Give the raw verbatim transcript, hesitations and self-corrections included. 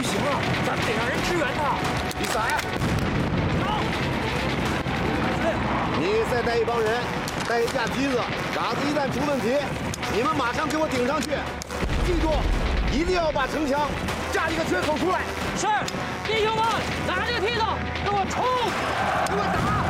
行了，咱们得让人支援他。 你啥呀？ 走！ 你再带一帮人，带一架机子，嘎子一旦出问题，你们马上给我顶上去。记住，一定要把城墙架一个缺口出来。 是，弟兄们，拿这个梯子，跟我冲！ 给我打！